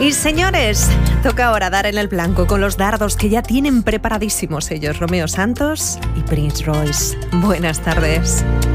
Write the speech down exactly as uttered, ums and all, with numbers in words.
Y señores, toca ahora dar en el blanco con los dardos que ya tienen preparadísimos ellos, Romeo Santos y Prince Royce. Buenas tardes.